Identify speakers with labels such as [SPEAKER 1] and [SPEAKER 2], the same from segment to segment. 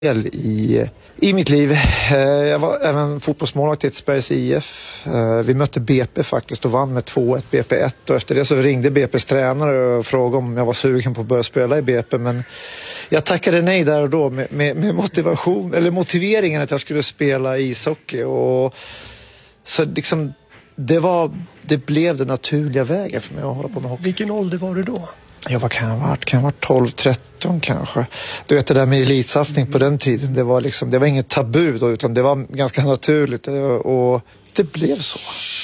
[SPEAKER 1] i mitt liv. Jag var även fotbollsmålvakt i Edsbergs IF. Vi mötte BP faktiskt och vann med 2-1 BP1 och efter det så ringde BPs tränare och frågade om jag var sugen på att börja spela i BP, men jag tackade nej där och då med motiveringen att jag skulle spela ishockey, och så liksom det blev den naturliga vägen för mig att hålla på med hockey.
[SPEAKER 2] Vilken ålder var du då?
[SPEAKER 1] Jag kan ha varit 12-13 kanske. Du vet, det där med elitsatsning på den tiden, det var inget tabu då, utan det var ganska naturligt och det blev så.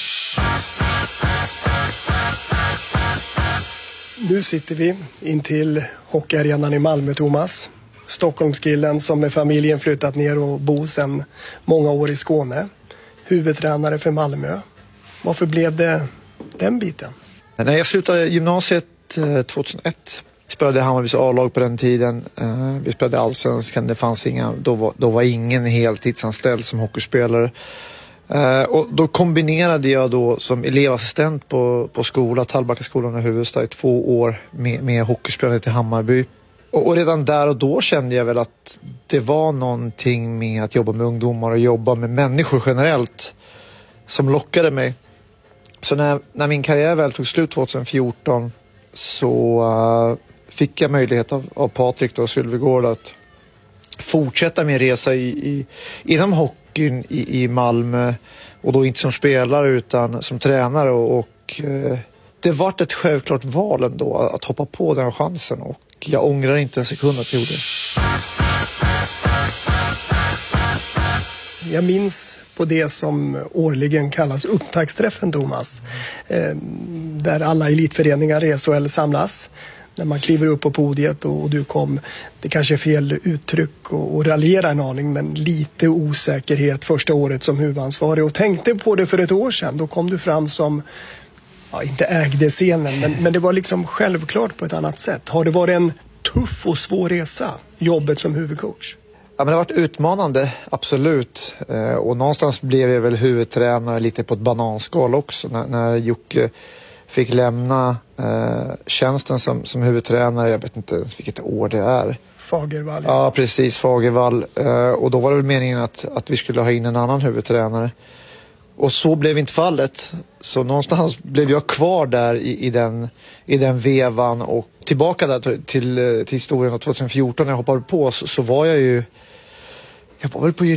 [SPEAKER 2] Nu sitter vi intill hockeyarenan i Malmö, Thomas. Stockholmskillen som med familjen flyttat ner och bor sedan många år i Skåne. Huvudtränare för Malmö. Varför blev det den biten?
[SPEAKER 1] När jag slutade gymnasiet 2001 spelade Hammarbys A-lag på den tiden. Vi spelade allsvenskan, det fanns då var ingen heltidsanställd som hockeyspelare. Och då kombinerade jag då som elevassistent på skola, Tallbackaskolan i Huvudsta i 2 år med hockeyspelare till Hammarby. Och redan där och då kände jag väl att det var någonting med att jobba med ungdomar och jobba med människor generellt som lockade mig. Så när min karriär väl tog slut 2014 så fick jag möjlighet av Patrik och Sylvegård att fortsätta min resa inom hockeyn i Malmö, och då inte som spelare utan som tränare, och det var ett självklart val ändå att hoppa på den chansen, och jag ångrar inte en sekund att jag gjorde det.
[SPEAKER 2] Jag minns på det som årligen kallas upptaktsträffen, Thomas. Där alla elitföreningar i SHL samlas. När man kliver upp på podiet och du kom, det kanske är fel uttryck och raljera en aning, men lite osäkerhet första året som huvudansvarig. Och tänkte på det för ett år sedan, då kom du fram som, inte ägde scenen, men det var liksom självklart på ett annat sätt. Har det varit en tuff och svår resa, jobbet som huvudcoach?
[SPEAKER 1] Ja, men det har varit utmanande, absolut. Och någonstans blev jag väl huvudtränare lite på ett bananskal också. När Jocke fick lämna tjänsten som huvudtränare, jag vet inte ens vilket år det är.
[SPEAKER 2] Fagervall.
[SPEAKER 1] Ja, precis, Fagervall. Och då var det väl meningen att vi skulle ha in en annan huvudtränare. Och så blev inte fallet. Så någonstans blev jag kvar där i den vevan, och tillbaka där till historien av 2014 när jag hoppade på, så var jag var väl på